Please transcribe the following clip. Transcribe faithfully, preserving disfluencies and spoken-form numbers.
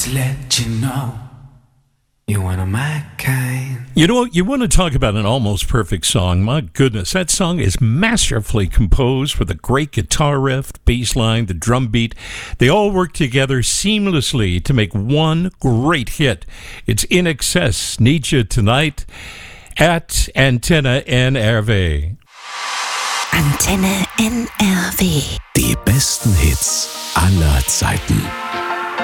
Just let you know you're one of my kind. You know, you want to talk about an almost perfect song. My goodness, that song is masterfully composed with a great guitar riff, bass line, the drum beat. They all work together seamlessly to make one great hit. It's In Excess, Need You Tonight, at Antenne N R W. Antenne N R W. Die besten Hits aller Zeiten.